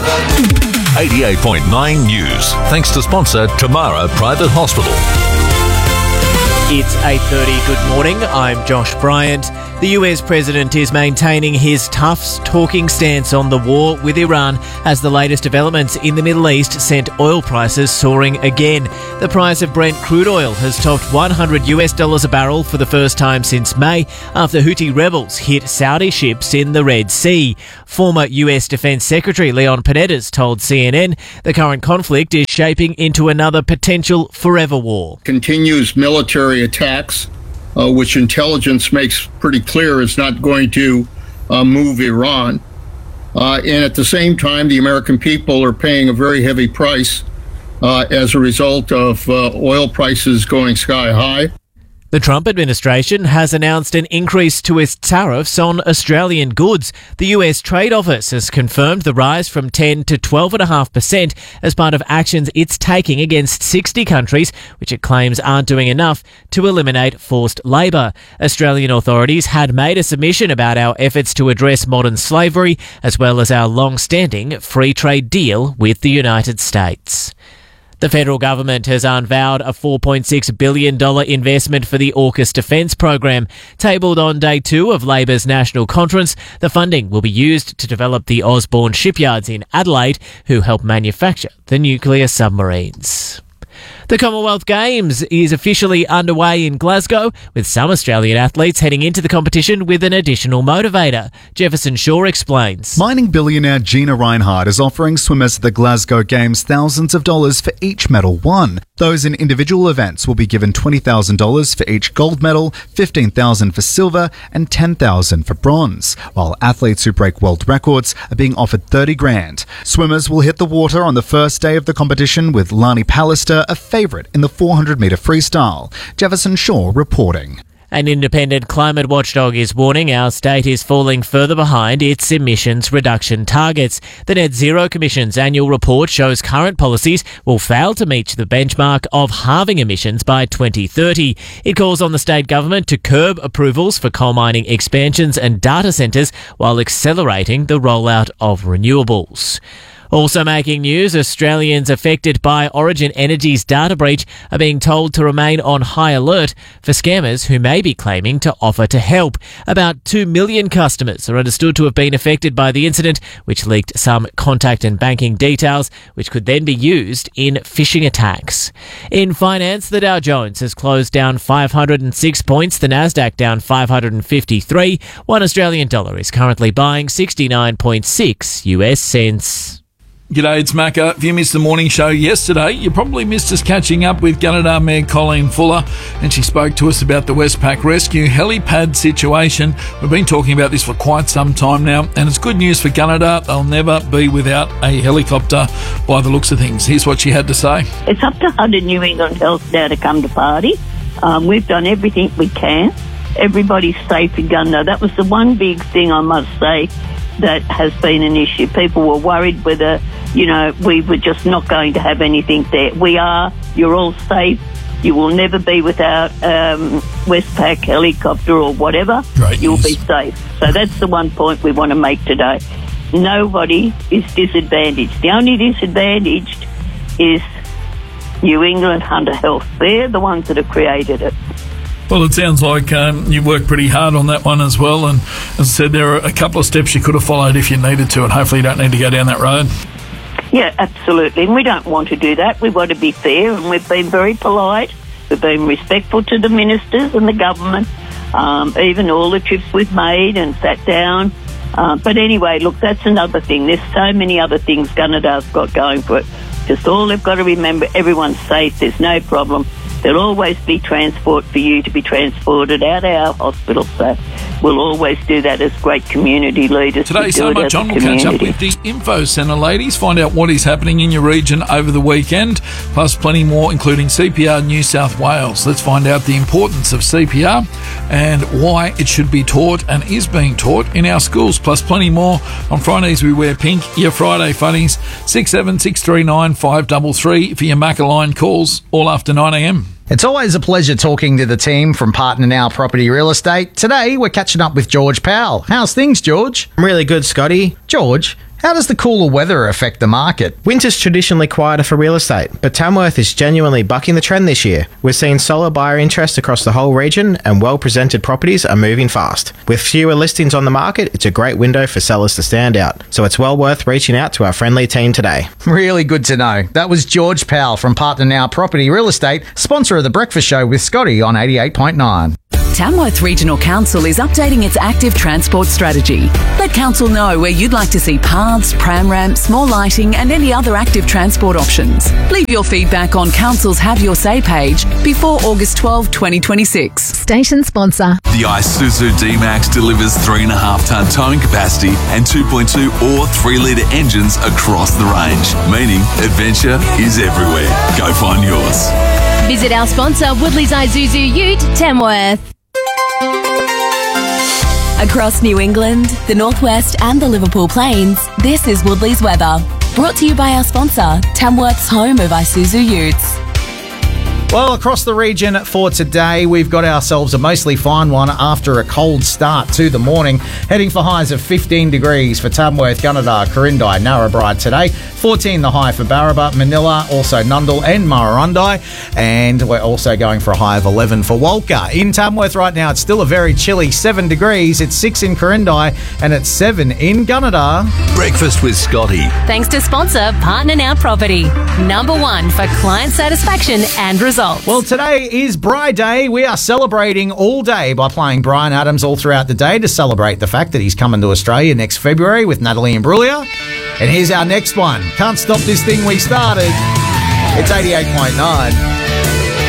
88.9 News. Thanks to sponsor Tamara Private Hospital. It's 8:30. Good morning. I'm Josh Bryant. The US president is maintaining his tough talking stance on the war with Iran as the latest developments in the Middle East sent oil prices soaring again. The price of Brent crude oil has topped $100 a barrel for the first time since May after Houthi rebels hit Saudi ships in the Red Sea. Former US Defense Secretary Leon Panettiere told CNN the current conflict is shaping into another potential forever war. Continues military attacks, which intelligence makes pretty clear is not going to move Iran. And at the same time, the American people are paying a very heavy price as a result of oil prices going sky high. The Trump administration has announced an increase to its tariffs on Australian goods. The US Trade Office has confirmed the rise from 10 to 12.5% as part of actions it's taking against 60 countries, which it claims aren't doing enough to eliminate forced labour. Australian authorities had made a submission about our efforts to address modern slavery, as well as our long-standing free trade deal with the United States. The federal government has unvowed a $4.6 billion investment for the AUKUS defence program. Tabled on day 2 of Labor's National Conference, the funding will be used to develop the Osborne shipyards in Adelaide, who help manufacture the nuclear submarines. The Commonwealth Games is officially underway in Glasgow, with some Australian athletes heading into the competition with an additional motivator. Jefferson Shaw explains. Mining billionaire Gina Rinehart is offering swimmers at the Glasgow Games thousands of dollars for each medal won. Those in individual events will be given $20,000 for each gold medal, $15,000 for silver and $10,000 for bronze, while athletes who break world records are being offered $30,000. Swimmers will hit the water on the first day of the competition, with Lani Pallister a favourite in the 400-metre freestyle. Jefferson Shaw reporting. An independent climate watchdog is warning our state is falling further behind its emissions reduction targets. The Net Zero Commission's annual report shows current policies will fail to meet the benchmark of halving emissions by 2030. It calls on the state government to curb approvals for coal mining expansions and data centres while accelerating the rollout of renewables. Also making news, Australians affected by Origin Energy's data breach are being told to remain on high alert for scammers who may be claiming to offer to help. About 2 million customers are understood to have been affected by the incident, which leaked some contact and banking details, which could then be used in phishing attacks. In finance, the Dow Jones has closed down 506 points, the Nasdaq down 553. One Australian dollar is currently buying 69.6 US cents. G'day, it's Macca. If you missed the morning show yesterday, you probably missed us catching up with Gunnedah Mayor Colleen Fuller, and she spoke to us about the Westpac Rescue helipad situation. We've been talking about this for quite some time now, and it's good news for Gunnedah. They'll never be without a helicopter by the looks of things. Here's what she had to say. It's up to HUD and New England Health now to come to party. We've done everything we can. Everybody's safe in Gunnedah. That was the one big thing, I must say, that has been an issue. People were worried whether, we were just not going to have anything there. We are. You're all safe. You will never be without Westpac helicopter or whatever. Great You'll news. be safe. So that's the one point we want to make today. Nobody is disadvantaged. The only disadvantaged is New England Hunter Health. They're the ones that have created it. Well, it sounds like you worked pretty hard on that one as well, and as I said, there are a couple of steps you could have followed if you needed to, and hopefully you don't need to go down that road. Yeah, absolutely. And we don't want to do that. We want to be fair, and we've been very polite. We've been respectful to the ministers and the government, even all the trips we've made and sat down. But anyway, look, that's another thing. There's so many other things Gunnedah's got going for it. Just all they've got to remember, everyone's safe. There's no problem. There'll always be transport for you to be transported out of our hospital, so we'll always do that as great community leaders. Today, so much on. We'll catch up with the Info Centre ladies, find out what is happening in your region over the weekend, plus plenty more, including CPR New South Wales. Let's find out the importance of CPR and why it should be taught and is being taught in our schools, plus plenty more. On Fridays, we wear pink. Your Friday funnies, 67639 533 for your Macca line calls, all after 9am. It's always a pleasure talking to the team from Partner Now Property Real Estate. Today, we're catching up with George Powell. How's things, George? Really good, Scotty. George, How does the cooler weather affect the market? Winter's traditionally quieter for real estate, but Tamworth is genuinely bucking the trend this year. We're seeing solid buyer interest across the whole region, and well-presented properties are moving fast. With fewer listings on the market, it's a great window for sellers to stand out, so it's well worth reaching out to our friendly team today. Really good to know. That was George Powell from Partner Now Property Real Estate, sponsor of The Breakfast Show with Scotty on 88.9. Tamworth Regional Council is updating its active transport strategy. Let Council know where you'd like to see paths, pram ramps, more lighting and any other active transport options. Leave your feedback on Council's Have Your Say page before August 12, 2026. Station sponsor. The Isuzu D-Max delivers 3.5-tonne towing capacity and 2.2 or 3-litre engines across the range, meaning adventure is everywhere. Go find yours. Visit our sponsor, Woodley's Isuzu Ute, Tamworth. Across New England, the Northwest and the Liverpool Plains, this is Woodley's weather. Brought to you by our sponsor, Tamworth's home of Isuzu Utes. Well, across the region for today, we've got ourselves a mostly fine one after a cold start to the morning. Heading for highs of 15 degrees for Tamworth, Gunnedah, Corindai, Narrabri today. 14 the high for Barraba, Manila, also Nundle and Murrurundi. And we're also going for a high of 11 for Walker. In Tamworth right now, it's still a very chilly 7 degrees. It's 6 in Corindai and it's 7 in Gunnedah. Breakfast with Scotty. Thanks to sponsor Partner Now Property. Number 1 for client satisfaction and results. Well, today is Bri Day. We are celebrating all day by playing Bryan Adams all throughout the day to celebrate the fact that he's coming to Australia next February with Natalie Imbruglia. And here's our next one. Can't stop this thing we started. It's 88.9.